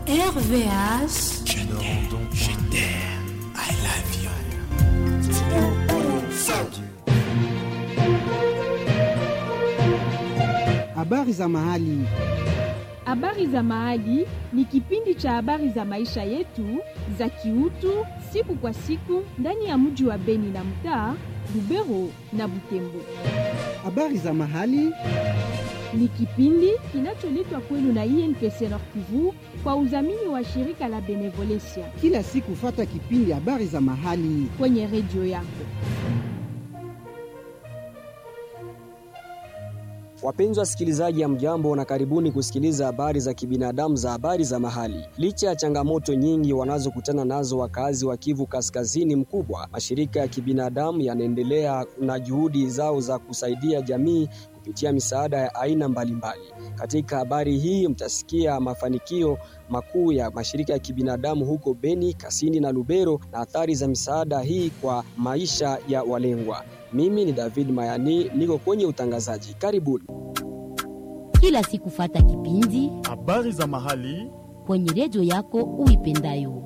RVH. Je t'aime, I love you. Habari za mahali. Habari za mahali ni kipindi cha habari za maisha yetu za kiutu siku kwa siku ndani ya mji wa Beni na mtaa Lubero na Butembo. Habari za mahali ni kipindi kinacholetwa kwenu na INPC Nord Kivu kwa udhamini wa shirika la Benevolencia. Kila siku fata kipindi habari za mahali kwenye redio yako. Wapenzi wasikilizaji, ya mjambo na karibuni kusikiliza habari za kibinadamu za habari za mahali. Licha ya changamoto nyingi wanazokutana nazo wakazi wa Kivu Kaskazini mkubwa, mashirika ya kibinadamu yanaendelea na juhudi zao za kusaidia jamii kupitia misaada ya aina mbalimbali. Katika habari hii mtasikia mafanikio makuu ya mashirika ya kibinadamu huko Beni, Kasindi na Lubero na athari za misaada hii kwa maisha ya walengwa. Mimi ni David Mayani, niko kwenye utangazaji. Karibuni. Kila siku fata kipindi habari za mahali kwenye redio yako uipendayo.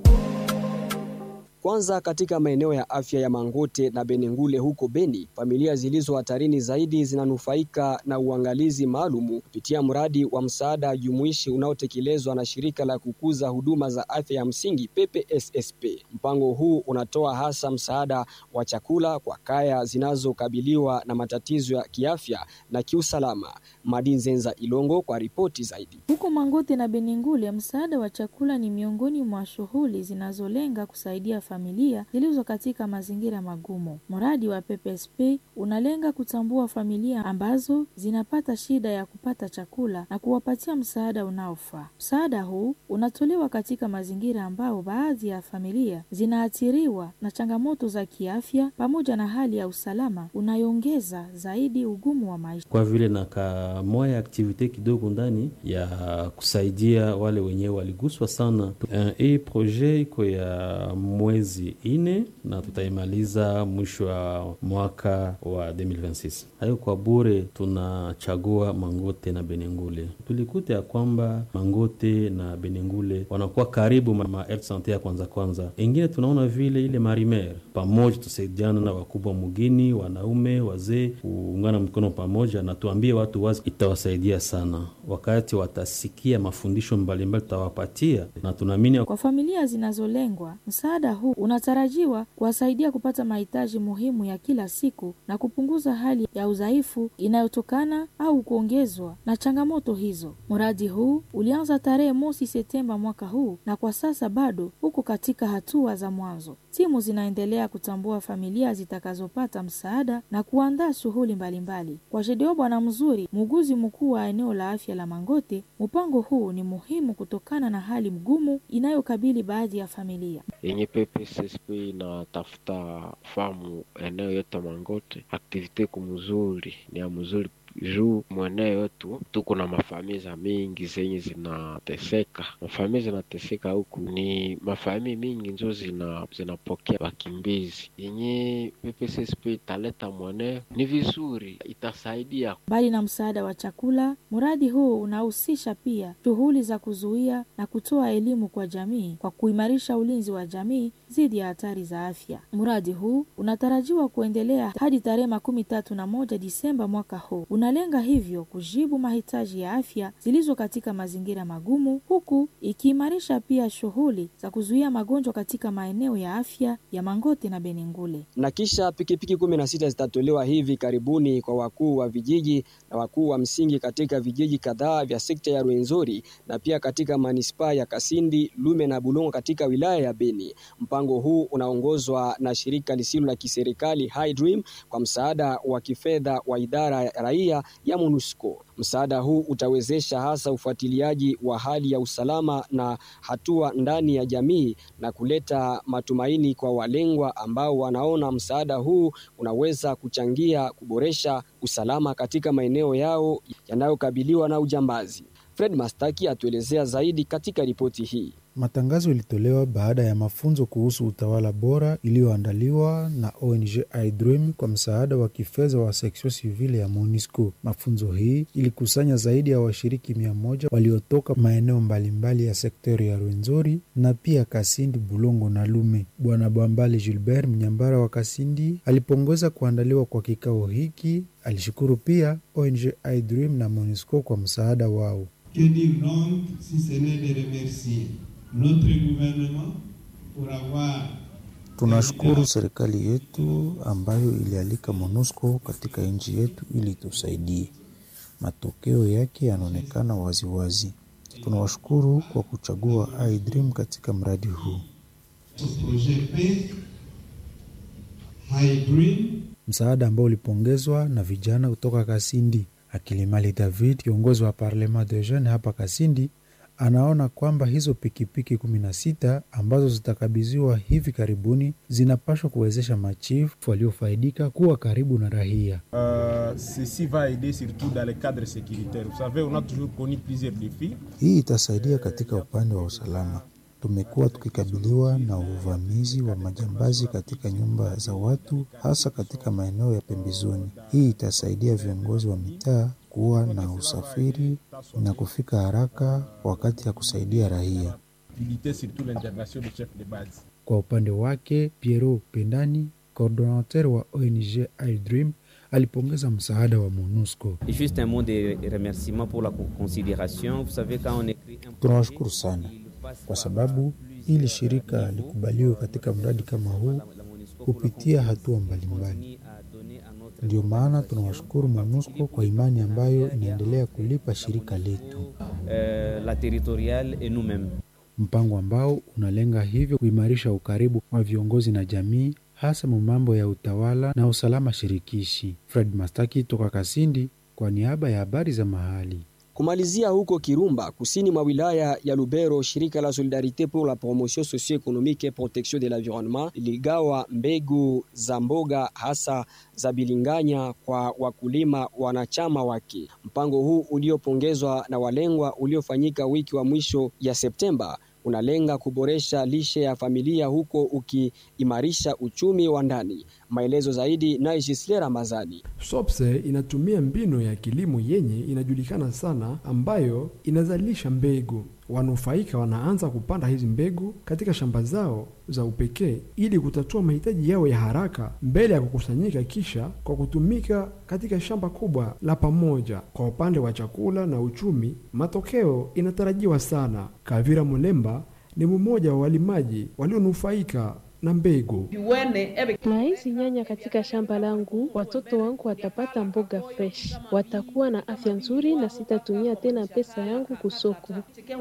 Kwanza, katika maeneo ya afya ya Mangote na Benengule huko Beni, familia zilizo hatarini zaidi zinanufaika na uangalizi maalumu kupitia mradi wa msaada jumuishi unaotekelezwa na shirika la kukuza huduma za afya ya msingi PPSSP. Mpango huu unatoa hasa msaada wa chakula kwa kaya zinazokabiliwa na matatizo ya kiafya na kiusalama. Madinzenza Ilongo kwa ripoti zaidi. Huko Mangote na Benengule, msaada wa chakula ni miongoni mwa shughuli zinazolenga kusaidia familia zilizo katika mazingira magumu. Mradi wa PPSP unalenga kutambua familia ambazo zinapata shida ya kupata chakula na kuwapatia msaada unaofaa. Msaada huu unatolewa katika mazingira ambao baadhi ya familia zinaathiriwa na changamoto za kiafya pamoja na hali ya usalama unayoongeza zaidi ugumu wa maisha. Kwa vile na moja activity kidogo ndani ya kusaidia wale wenyewe waliguswa sana. Hii projet iko ya mwezi ine na tutaimaliza mwisho wa mwaka wa 2026. Hayo kwa bure. Tunachagua Mangote na Benengule. Tulikuta ya kwamba Mangote na Benengule wanakuwa karibu ma health sante ya kwanza. Ingine tunaona vile ile marimer pamoja, tusaidiana na wakubwa mugini, wanaume, wazee, kuungana mkono pamoja na tuambie watu wazi, itawasaidia sana wakati watasikia mafundisho mbalimbali tutawapatia, na tunaamini kwa familia zinazolengwa msaada huu unatarajiwa kuwasaidia kupata mahitaji muhimu ya kila siku na kupunguza hali ya udhaifu inayotokana au kuongezwa na changamoto hizo. Mradi huu ulianza tarehe 1 Septemba mwaka huu na kwa sasa bado uko katika hatua za mwanzo. Timu zinaendelea kutambua familia zitakazopata msaada na kuandaa shughuli mbalimbali. Kwa Jedeo Bwana Mzuri, muuguzi mkuu wa eneo la afya la Mangote, mpango huu ni muhimu kutokana na hali mgumu inayokabili baadhi ya familia. Yenye PPSSP inatafuta famu eneo yote Mangote, aktivite kumzuri ni ya mzuri juu mweneo yetu tuko na mafamilia mingi zenye zinateseka. Mafamilia zinateseka huku ni mafamilia mingi nzo zinapokea wakimbizi. Yenye PPSSP italeta mweneo ni vizuri, itasaidia. Bali na msaada wa chakula, mradi huu unahusisha pia shughuli za kuzuia na kutoa elimu kwa jamii kwa kuimarisha ulinzi wa jamii dhidi ya hatari za afya. Mradi huu unatarajiwa kuendelea hadi tarehe 31 Disemba mwaka huu. Unalenga hivyo kujibu mahitaji ya afya zilizo katika mazingira magumu, huku ikiimarisha pia shughuli za kuzuia magonjwa katika maeneo ya afya ya Mangote na Benengule. Na kisha pikipiki 16 zitatolewa hivi karibuni kwa wakuu wa vijiji na wakuu wa msingi katika vijiji kadhaa vya sekta ya Rwenzori na pia katika manispaa ya Kasindi, Lume na Bulongo katika wilaya ya Beni. Mpango huu unaongozwa na shirika lisilo la kiserikali High Dream kwa msaada wa kifedha wa idara ya raia ya MONUSCO. Msaada huu utawezesha hasa ufuatiliaji wa hali ya usalama na hatua ndani ya jamii na kuleta matumaini kwa walengwa ambao wanaona msaada huu unaweza kuchangia kuboresha usalama katika maeneo yao yanayokabiliwa na ujambazi. Fred Mastaki atuelezea zaidi katika ripoti hii. Matangazo yalitolewa baada ya mafunzo kuhusu utawala bora iliyoandaliwa na ONG iDream kwa msaada wa kifedha wa section civile ya MONUSCO. Mafunzo hii ilikusanya zaidi ya washiriki 100 waliotoka maeneo mbalimbali ya sektori ya Rwenzori na pia Kasindi, Bulongo na Lume. Bwana Bwambale Gilbert, mnyambara wa Kasindi, alipongeza kuandaliwa kwa kikao hiki. Alishukuru pia ONG iDream na MONUSCO kwa msaada wao. Que dire donc si ce n'est de remercier notre gouvernement pour avoir. Tunashukuru serikali yetu ambayo ilialika MONUSCO katika nchi yetu ili tusaidie. Matokeo yake yanaonekana waziwazi. Tunawashukuru kwa kuchagua iDream katika mradi huu. Msaada ambao ulipongezwa na vijana kutoka Kasindi. Akilimali David, kiongozi wa Parlement de Jeunes hapa Kasindi, anaona kwamba hizo pikipiki 16 ambazo zitakabidhiwa hivi karibuni zinapaswa kuwezesha machifu waliofaidika kuwa karibu na raia. Ceci va aider surtout dans le cadre sécuritaire. Vous savez, on a toujours connu plusieurs défis. Hii itasaidia katika upande wa usalama. Tumekuwa tukikabiliwa na uvamizi wa majambazi katika nyumba za watu, hasa katika maeneo ya pembezoni. Hii itasaidia viongozi wa mitaa kuwa na usafiri na kufika haraka wakati ya kusaidia raia. Kwa upande wake, Piero Pendani, coordinateur wa ONG iDream, alipongeza msaada wa MONUSCO. Juste un mot de remerciement pour la considération. Vous savez quand on écrit Tunawashukuru sana kwa sababu ili shirika likubaliwe katika mradi kama huu kupitia hatua mbalimbali. Ndio maana tunawashukuru MONUSCO kwa imani ambayo inaendelea kulipa shirika letu. La territoriale et nous-mêmes. Mpango ambao unalenga hivyo kuimarisha ukaribu wa viongozi na jamii, hasa mambo ya utawala na usalama shirikishi. Fred Mastaki toka Kasindi kwa niaba ya habari za mahali. Kumalizia huko Kirumba, kusini mwa wilaya ya Lubero, shirika la Solidarité pour la promotion socio-économique et protection de l'environnement liligawa mbegu za mboga hasa za bilinganya kwa wakulima wanachama wake. Mpango huu uliopongezwa na walengwa uliofanyika wiki wa mwisho ya Septemba unalenga kuboresha lishe ya familia huko ukiimarisha uchumi wa ndani. Maelezo zaidi na Gisle Ramazani. SOPSE inatumia mbinu ya kilimo yenye inajulikana sana ambayo inazalisha mbegu. Wanufaika wanaanza kupanda hizi mbegu katika shamba zao za upekee ili kutatua mahitaji yao ya haraka mbele ya kukusanyika kisha kwa kutumika katika shamba kubwa la pamoja. Kwa upande wa chakula na uchumi, matokeo inatarajiwa sana. Kavira Mulemba ni mmoja wa walimaji walionufaika na mbegu. Na hizi nyanya katika shamba langu, watoto wangu watapata mboga fresh, watakuwa na afya nzuri na sitatumia tena pesa yangu kusoko.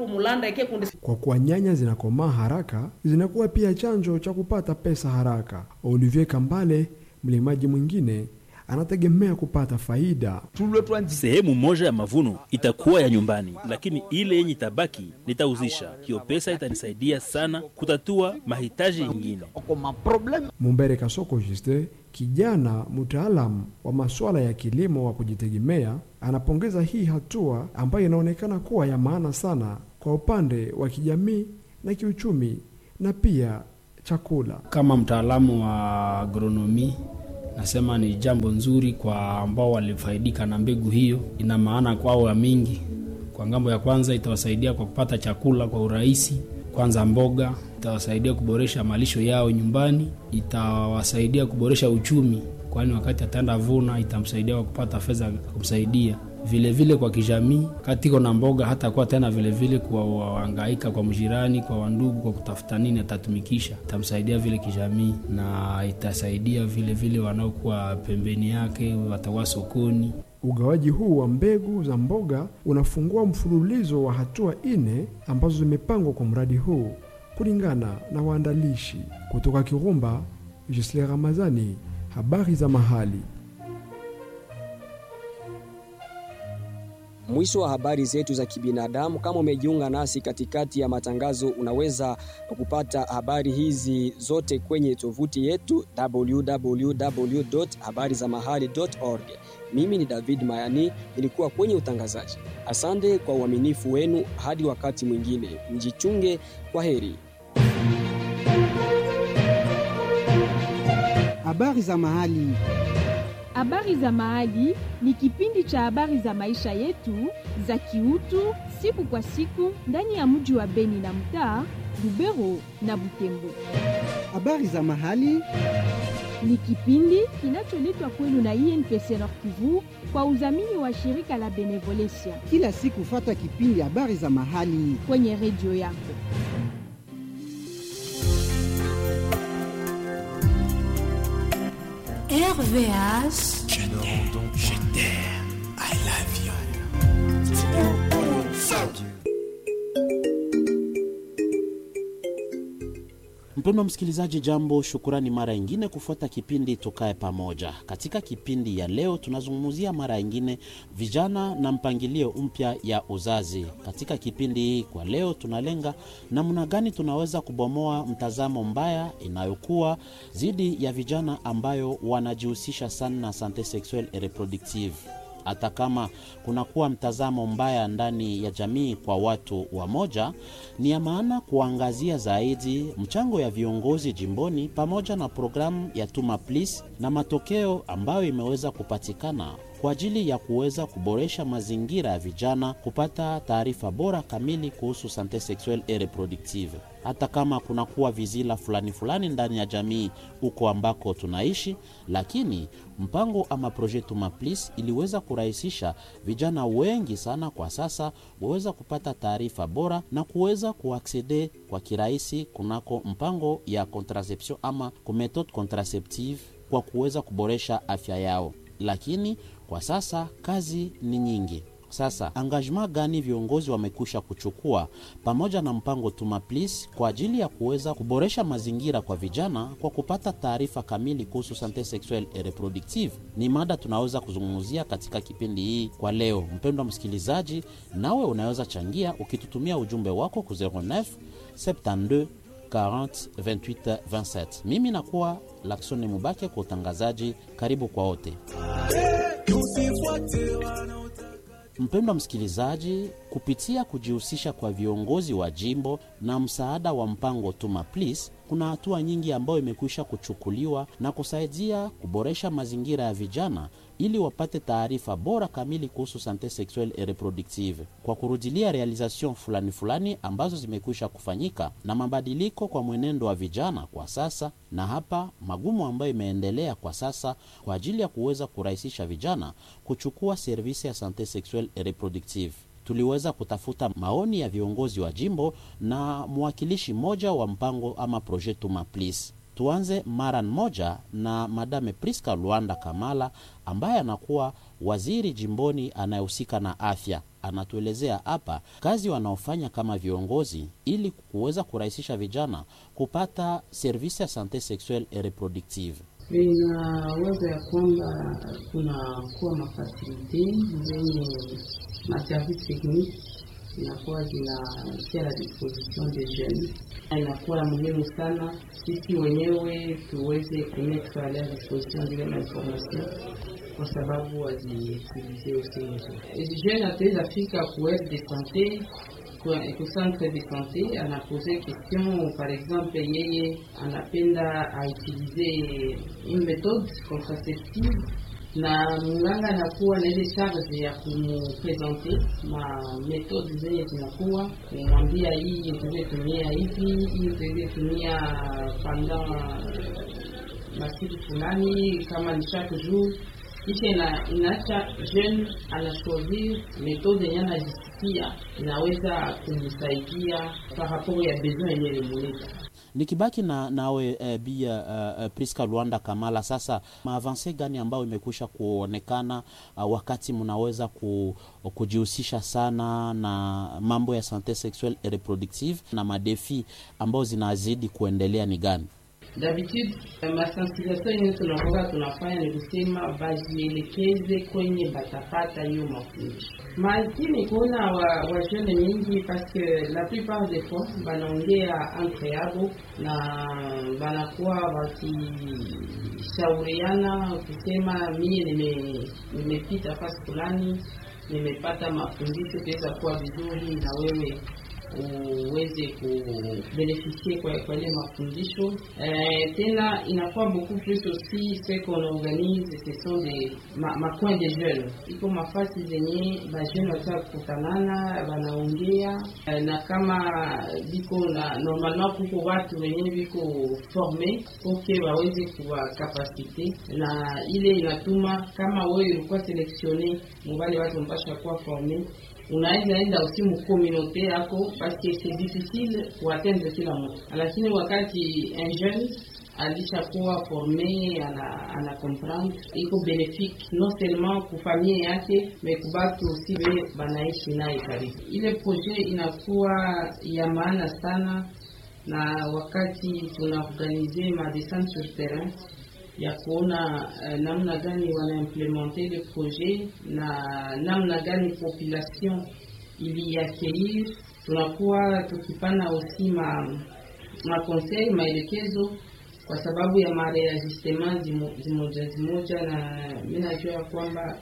Kwa kuwa nyanya zinakomaa haraka, zinakuwa pia chanjo cha kupata pesa haraka. Olivier Kambale, mlimaji mwingine, anategemea kupata faida. Sehemu moja ya mavuno itakuwa ya nyumbani, lakini ile yenye itabaki nitauzisha. Hiyo pesa itanisaidia sana kutatua mahitaji mengine. Mumbere Kasoko Juste, kijana mtaalamu wa masuala ya kilimo wa kujitegemea, anapongeza hii hatua ambayo inaonekana kuwa ya maana sana kwa upande wa kijamii na kiuchumi na pia chakula. Kama mtaalamu wa agronomi, nasema ni jambo nzuri kwa ambao walifaidika na mbegu hiyo. Ina maana kwao ya mingi. Kwa ngambo ya kwanza itawasaidia kwa kupata chakula kwa urahisi. Kwanza mboga itawasaidia kuboresha malisho yao nyumbani, itawasaidia kuboresha uchumi, kwani wakati ataenda vuna itamsaidia kwa kupata fedha kumsaidia. Vile vile kwa kijamii, katika na mboga hata kwa tena vile vile kwa wahangaika kwa mjirani, kwa wandugu, kwa kutafuta nini atatumikisha, itamsaidia vile kijamii, na itasaidia vile vile wanaokuwa pembeni yake watakuwa sokoni. Ugawaji huu wa mbegu za mboga unafungua mfululizo wa hatua 4 ambazo zimepangwa kwa mradi huu kulingana na waandalishi. Kutoka Kirumba, Gisle Ramazani, habari za mahali. mwisho wa habari zetu za kibinadamu. Kama umejiunga nasi katikati ya matangazo, unaweza kupata habari hizi zote kwenye tovuti yetu www.habarizamahali.org. Mimi ni David Mayani, nilikuwa kwenye utangazaji. Asante kwa uaminifu wenu, hadi wakati mwingine. Mjichunge, kwa heri. Habari za mahali. Habari za mahali ni kipindi cha habari za maisha yetu za kiutu siku kwa siku ndani ya mji wa Beni na mtaa Lubero na Butembo. Habari za mahali ni kipindi kinacholetwa kwenu na INPC Nord Kivu kwa udhamini wa shirika la Benevolencia. Kila siku fata kipindi habari za mahali kwenye redio yako. RVH. Je t'aime, I love you. Mpendwa msikilizaji, jambo, shukurani mara nyingine kufuata kipindi Tukae Pamoja. Katika kipindi ya leo tunazungumzia mara nyingine vijana na mpangilio mpya ya uzazi. Katika kipindi hii kwa leo tunalenga namna gani tunaweza kubomoa mtazamo mbaya inayokuwa zidi ya vijana ambayo wanajihusisha sana na sante sexuelle et reproductive. Hata kama kunakuwa mtazamo mbaya ndani ya jamii kwa watu wa moja, ni ya maana kuangazia zaidi mchango ya viongozi jimboni pamoja na programu ya Tuma Please na matokeo ambayo imeweza kupatikana kwa ajili ya kuweza kuboresha mazingira ya vijana kupata taarifa bora kamili kuhusu sante sexuelle et reproductive. Hata kama kunakuwa vizila fulani ndani ya jamii uko ambako tunaishi, lakini mpango ama projet Tuma Please iliweza kurahisisha vijana wengi sana kwa sasa waweza kupata taarifa bora na kuweza kuaccede kwa kirahisi kunako mpango ya contraception ama methode contraceptive kwa kuweza kuboresha afya yao. Lakini kwa sasa kazi ni nyingi. Sasa engagement gani viongozi wamekusha kuchukua pamoja na mpango Tuma Please kwa ajili ya kuweza kuboresha mazingira kwa vijana kwa kupata taarifa kamili kuhusu sante sexuelle et reproductive? Ni mada tunaweza kuzungumzia katika kipindi hii kwa leo. Mpendwa msikilizaji, nawe unaweza changia ukitutumia ujumbe wako ku 09 72 40 28 27. Mimi nakuwa Laksoni Mubake kwa utangazaji. Karibu kwa wote. Mpendwa msikilizaji, kupitia kujihusisha kwa viongozi wa jimbo na msaada wa mpango Tuma Please, kuna hatua nyingi ambayo imekwisha kuchukuliwa na kusaidia kuboresha mazingira ya vijana ili wapate taarifa bora kamili kuhusu sante sexuelle et reproductive, kwa kurudilia realization fulani ambazo zimekwisha kufanyika na mabadiliko kwa mwenendo wa vijana kwa sasa, na hapa magumu ambayo imeendelea kwa sasa kwa ajili ya kuweza kurahisisha vijana kuchukua servisi ya sante sexuelle et reproductive. Tuliweza kutafuta maoni ya viongozi wa jimbo na mwakilishi moja wa mpango ama projet Tuma Please. Tuanze mara moja na Madame Priska Luanda Kamala ambaye anakuwa waziri jimboni anayehusika na afya. Anatuelezea hapa kazi wanaofanya kama viongozi ili kuweza kurahisisha vijana kupata servisi ya sante sexuelle et reproductive. Inawaza ya kwamba kuna kuwa mafasilite zenye maservice technique inakuwa zinatia la disposition des jeunes. Inakuwa muhimu sana sisi wenyewe tuweze kumettre à leur disposition zile information kwa sababu waziutilize usimuzo. Jeune ataweza fika kuwezi de santé au centre de santé, anapose question par exemple yeye anapenda autilize une méthode contraceptive na mganga anakuwa na ile charge ya kumpresente ma metode zenye zinakuwa kumwambia hii utaweza tumia hivi, hii utaweza tumia pendant masiku fulani kama ni chaque jour. Kisha inaacha jeune anachoisir metode yenye anajisikia inaweza kumsaidia par rapport ya besoin yenye limuleta. Nikibaki nawe Bia Priska Luanda Kamala, sasa maavanse gani ambayo imekwisha kuonekana wakati mnaweza kujihusisha sana na mambo ya sante sexuelle et reproductive, na madefi ambao zinazidi kuendelea ni gani? D'habitude masensibilisation yenye tunafanya ni kusema bajielekeze kwenye batapata hiyo mafundisho. Makini kuna wajene mingi parce que la plupart des fois banaongea entre yabo na banakuwa wakishauriana kusema mie nimepita fasi fulani, nimepata mafundisho kuweza kuwa vizuri na wewe uweze kubeneficie kwa ile mafundisho. Tena inakuwa beaucoup plus aussi ce qu'on organise, ce sont des coins de jeunes. Iko mafasi zenye ba jeunes watakutanana wanaongea, na kama biko na normalement kuko watu wenye biko formé pour waweze kuwa capacité, na ile inatuma kama wewe ulikuwa sélectionné mbali watu mpasha kuwa formé, unaweza enda aussi mu communauté yako parce que c'est difficile kuatteindre kila mtu, lakini wakati un jeune alishakuwa formé ana comprendre iko bénéfique non seulement ku famille yake mais kubatu aussi be banaishi naye karibu. Ile projet inakuwa ya maana sana, na wakati tunaorganize ma descente sur terrain ya kuona namna gani wanaimplementer le projet na namna gani population ili accueillir, tunakuwa tukipana aussi ma conseil maelekezo kwa sababu ya mareajustement zimoja, na mimi najua kwamba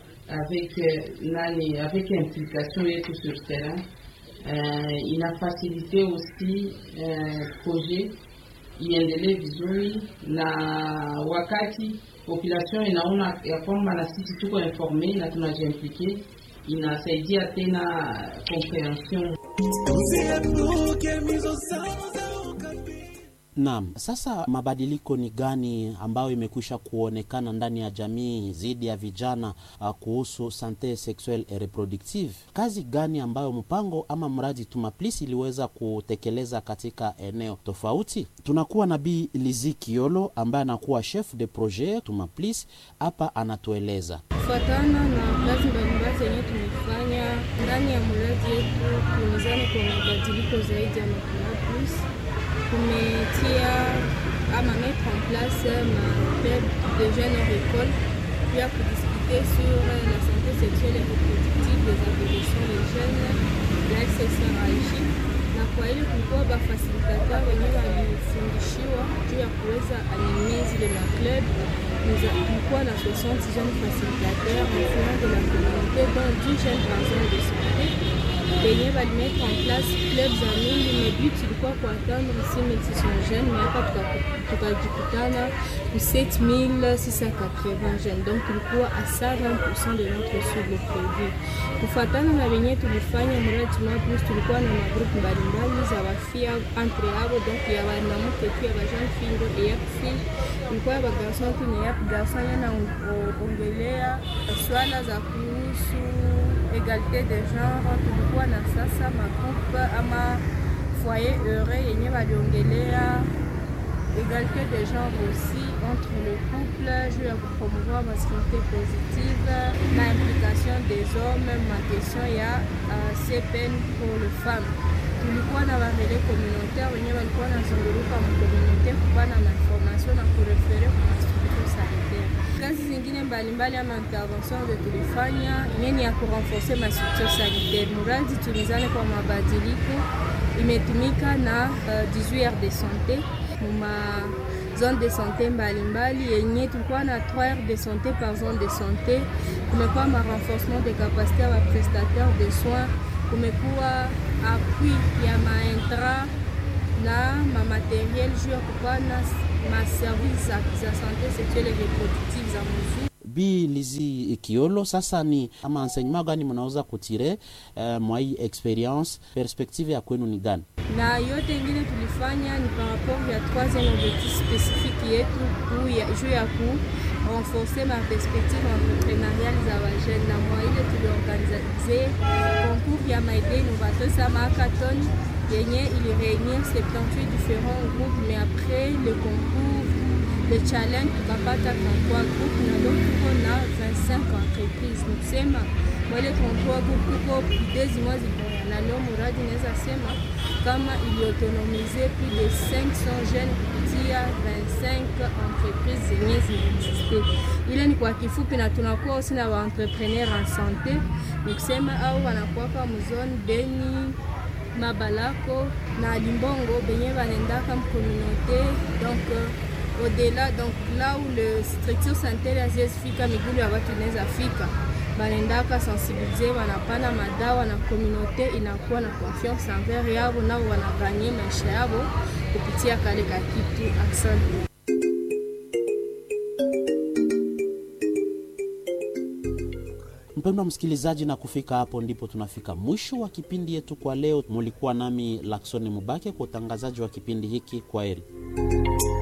avec implication yetu sur terrain ina faciliter aussi projet iendelee vizuri, na wakati population inaona ya kwamba na sisi tuko informe na tunajiimplike, inasaidia tena comprehension. Naam, sasa mabadiliko ni gani ambayo imekwisha kuonekana ndani ya jamii zidi ya vijana kuhusu sante sexuelle et reproductive? Kazi gani ambayo mpango ama mradi Tumaplis iliweza kutekeleza katika eneo tofauti? Tunakuwa na Bi Lizi Kiolo ambaye anakuwa chef de projet Tumaplis, hapa anatueleza. Kufuatana na kazi mbalimbali zenye tumefanya ndani ya mradi yetu, tunazani kwa mabadiliko zaidi ya Tumaplis. Kumetia ama mettre en place ma club de jeunes en école, puis à discuter sur la santé sexuelle et reproductive des adolescents et jeunes, la SSRIJ. Na kwa ile kulikuwa ba facilitateur wenyewe walifundishiwa juu ya kuweza animer zile ma club. Tulikuwa na 60 jeunes facilitateurs influents de la communauté, dont 10 jeunes agents de santé. Benye bali mettre en place club za mingi, mais but ilikuwa kuatteindre 6600 jeunes, mais hapa tukajikutana ku 7680 jeunes, donc tulikuwa à 120% de notre cible prévue. Kufuatana na benye tulifanya mradi Tumaplis, tulikuwa na magroupe mbalimbali za wafia entre abo, donc ya wanamuke pia ba jeune fille et ya fille, ilikuwa ba garçon tu na ya garçon yana ongelea swala za kuhusu égalité de genre. Tulikuwa na sasa magroupe ama foyer heureux yenye waliongelea égalité de genre aussi entre le couple, juu ya promouvoir masculinité positive na implication des hommes, ma question ya CPN pour les femmes. Tulikuwa na barele communautaire wenye walikuwa nazunguruka mkomunite kupana na information na kurefere kwa masculinité sanitaire. Kazi zingine mbalimbali ama intervention de tulifanya nini ya kurenforcer masculinité sanitaire. Muradi tulizane kwa mabadiliko imetumika na 18 heures de santé muma zone de santé mbalimbali yenye tulikuwa na 3 heures de santé par zone de santé. Kumekuwa ma renforcement de capacité ya prestataires de soins, kumekuwa appui ya maintra na ma matériel juu ya kupana ma service za santé sexuelle et reproductive za muzuri. Bi Lizi Kiolo, sasa ni ama enseignement gani mnaweza kutire mwa hii experience, perspective ya kwenu ni gani? Na yote ingine tulifanya ni par rapport ya troisième objectif spécifique yetu juu ya ku renforcer ma perspective entrepreneuriale za wajene. Na mwa ile tuliorganize concours ya maide innovateur sa hackathon yenye ili réunir 78 différents groupes, mais après le concours le challenge tukapata 33 groupes na donc tuko na 25 entreprises. Nikusema wale 33 groupes kuko 2 mois na leo muradi naweza sema kama iliautonomize plus de 500 jeunes kupitia 25 entreprises zenye zinaexiste. Ile ni kwa kifupi, na tunakuwa aussi na wa entrepreneur en santé, ni kusema au wanakuwa mzone Beni, Mabalako na Limbongo benye banendaka mcommunauté, donc au-delà, donc là où le structure sanitaire hazifika migulu ya watu inaweza fika, banendaka sensibiliser, wanapana madawa na communauté inakuwa na confiance envers yabo, nao wanaganye maisha yabo kupitia kale ka kitu. Asante. Mpendwa msikilizaji, na kufika hapo ndipo tunafika mwisho wa kipindi yetu kwa leo. Mulikuwa nami Laksoni Mubake kwa utangazaji wa kipindi hiki. Kwaheri.